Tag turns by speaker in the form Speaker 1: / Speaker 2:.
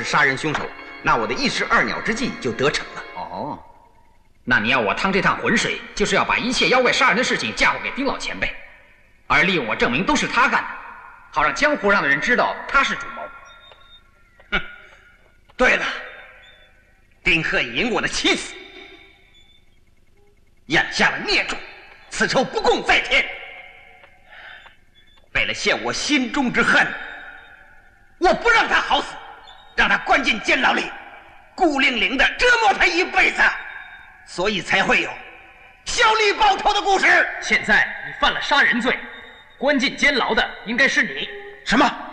Speaker 1: 杀人凶手，那我的一石二鸟之计就得逞了。
Speaker 2: 哦，那你要我趟这趟浑水，就是要把一切妖怪杀人的事情嫁祸给丁老前辈，而利用我证明都是他干的，好让江湖上的人知道他是主谋。
Speaker 1: 哼，对了，丁鹤隐我的妻子，眼下了孽种，此仇不共戴天。为了泄我心中之恨，我不让他好死，让他关进监牢里，孤零零的折磨他一辈子，所以才会有效力报仇的故事。
Speaker 3: 现在你犯了杀人罪，关进监牢的应该是你。
Speaker 1: 什么？